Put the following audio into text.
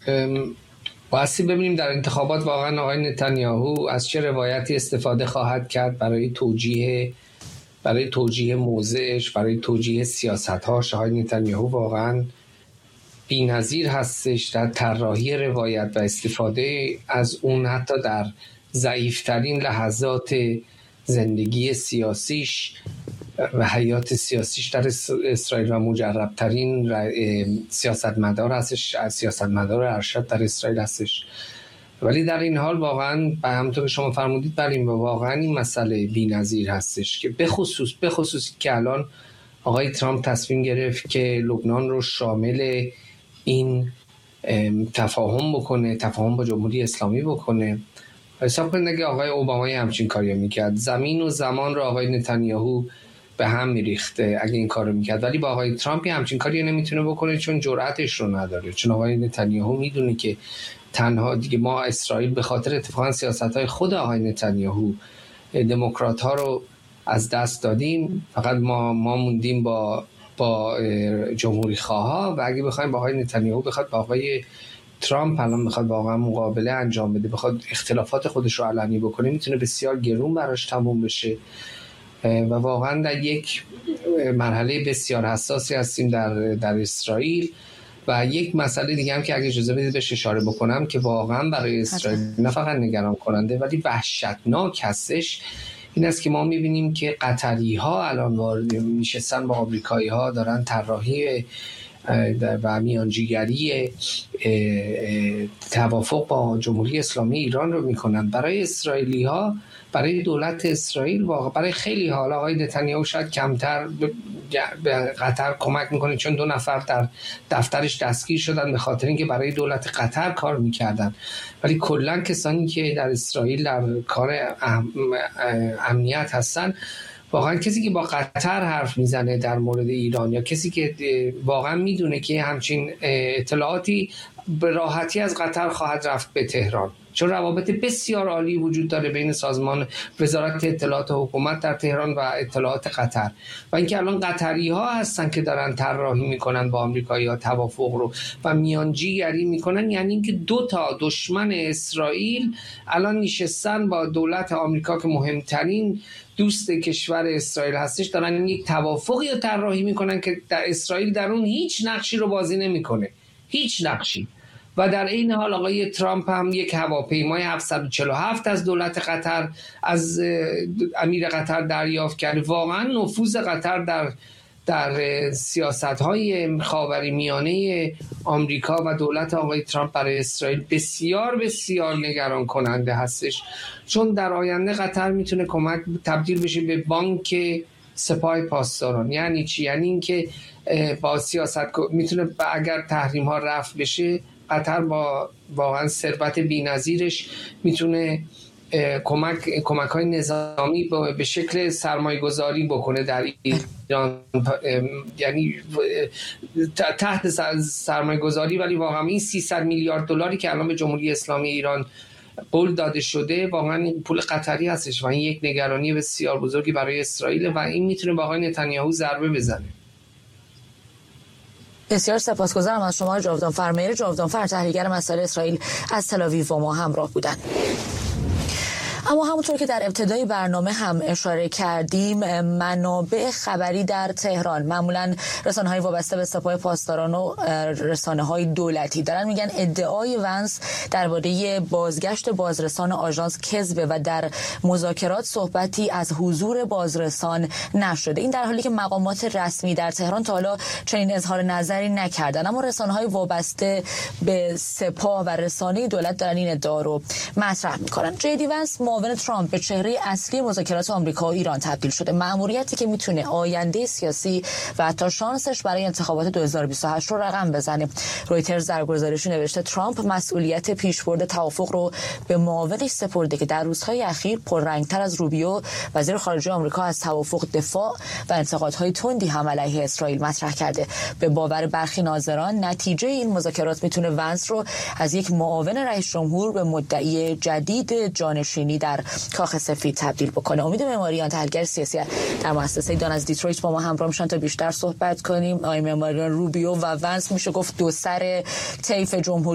بایستی ببینیم در انتخابات واقعا آقای نتانیاهو از چه روایتی استفاده خواهد کرد برای توجیه موضعش، برای توجیه سیاست‌هاش. آقای نتانیاهو واقعا بی‌نظیر هستش در طراحی روایت و استفاده از اون، حتی در ضعیف‌ترین لحظات زندگی سیاسیش و حیات سیاسیش در اسرائیل و مجربترین سیاستمدار هستش، سیاستمدار ارشد در اسرائیل هستش. ولی در این حال واقعا همونطور که شما فرمودید بریم واقعا این مسئله بی‌نظیر هستش که به خصوص که الان آقای ترامپ تصمیم گرفت که لبنان رو شامل این تفاهم با جمهوری اسلامی بکنه. حساب کنید اگه آقای اوباما همچین کاری میکرد، زمین و زمان رو آقای نتانیاهو به هم میریخته اگه این کارو میکرد. ولی با آقای ترامپ همچین کاری نمیتونه بکنه چون جرأتش رو نداره، چون آقای نتانیاهو میدونه که تنها دیگه ما اسرائیل به خاطر اتفاقا سیاست‌های خود آقای نتانیاهو دموکرات‌ها رو از دست دادیم، فقط ما موندیم با جمهوری خواها. و اگه بخوایم با آقای نتانیاهو بخواد با آقای ترامپ الان بخواد واقعا مقابله انجام بده، بخواد اختلافات خودش رو علنی بکنه، میتونه بسیار گرون براش تموم بشه و واقعا در یک مرحله بسیار حساسی هستیم در اسرائیل. و یک مسئله دیگه هم که اگه اجازه بدید بهش اشاره بکنم که واقعا برای اسرائیل نه فقط نگران کننده ولی وحشتناک هستش، این است که ما میبینیم که قطری ها الان وارد میشستن با آمریکایی ها، دارن طراحی و میانجیگری توافق با جمهوری اسلامی ایران رو میکنن. برای اسرائیلی ها، برای دولت اسرائیل، واقعا برای خیلی ها، آقای نتانیاهو شاید کمتر به قطر کمک میکنه چون 2 نفر در دفترش دستگیر شدن به خاطر اینکه برای دولت قطر کار میکردن، ولی کلا کسانی که در اسرائیل در کار امنیت هستن، واقعا کسی که با قطر حرف میزنه در مورد ایران یا کسی که واقعا میدونه که همچین اطلاعاتی به راحتی از قطر خواهد رفت به تهران، چون روابط بسیار عالی وجود داره بین سازمان وزارت اطلاعات حکومت در تهران و اطلاعات قطر. و اینکه الان قطری ها هستن که دارن طراحی میکنن با آمریکایی ها توافق رو و میانجیگری میکنن، یعنی اینکه 2 تا دشمن اسرائیل الان نشستن با دولت آمریکا که مهمترین دوست کشور اسرائیل هستش، دارن یک توافقی رو طراحی میکنن که در اسرائیل در اون هیچ نقشی رو بازی نمیکنه، هیچ نقشی. و در این حال آقای ترامپ هم یک هواپیمای 747 از دولت قطر، از امیر قطر دریافت کرد. واقعا نفوذ قطر در سیاست‌های خاورمیانه آمریکا و دولت آقای ترامپ برای اسرائیل بسیار بسیار نگران کننده هستش، چون در آینده قطر میتونه تبدیل بشه به بانک سپاه پاسداران. یعنی چی؟ یعنی اینکه با سیاست میتونه اگر تحریم ها رفع بشه، قطر با واقعا ثروت بی‌نظیرش میتونه کمک های نظامی به شکل سرمایه گذاری بکنه در ایران، یعنی تحت سرمایه گذاری، ولی واقعا این 300 میلیارد دلاری که الان به جمهوری اسلامی ایران قول داده شده واقعا پول قطری هستش و این یک نگرانی بسیار بزرگی برای اسرائیل و این میتونه با آقای نتانیاهو ضربه بزنه. بسیار سپاسگزارم از شما جاودانفر. مهر جاودانفر، تحلیلگر مسائل اسرائیل از تل‌آویو با ما همراه بودند. اما همونطور که در ابتدای برنامه هم اشاره کردیم، منابع خبری در تهران، معمولاً رسانه‌های وابسته به سپاه پاسداران و رسانه‌های دولتی، دارن میگن ادعای ونس درباره بازگشت بازرسان آژانس کذبه و در مذاکرات صحبتی از حضور بازرسان نشده. این در حالی که مقامات رسمی در تهران تا حالا چنین اظهار نظری نکردن، اما رسانه‌های وابسته به سپاه و رسانه دولت دارن این ادعا رو مطرح می‌کنن. جدی ونس معاون ترامپ به چهره اصلی مذاکرات آمریکا و ایران تبدیل شده، مأموریتی که میتونه آینده سیاسی و حتی شانسش برای انتخابات 2028 رو رقم بزنه. رویترز در گزارشی نوشته ترامپ مسئولیت پیشبرد توافق رو به معاونش سپرده که در روزهای اخیر پررنگتر از روبیو وزیر خارجه آمریکا از توافق دفاع و انتقادهای تندی هم علیه اسرائیل مطرح کرده. به باور برخی ناظران نتیجه این مذاکرات میتونه ونس رو از یک معاون رئیس جمهور به مدعی جدید جانشینی در کاخ سفید تبدیل بکنه. امید معماریان، تحلیلگر سیاسی در مؤسسه دان از دیترویت، با ما همراه میشن تا بیشتر صحبت کنیم. آقای معماریان، روبیو و ونس میشه گفت 2 سر طیف جمهوری